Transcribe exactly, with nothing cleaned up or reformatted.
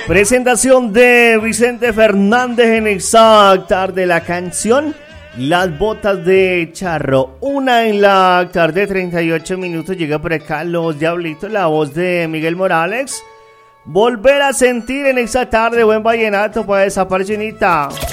Presentación de Vicente Fernández en esta tarde. La canción Las Botas de Charro. Una en la tarde, treinta y ocho minutos. Llega por acá Los Diablitos, la voz de Miguel Morales. Volver a sentir en esta tarde. Buen vallenato para esa parchinita.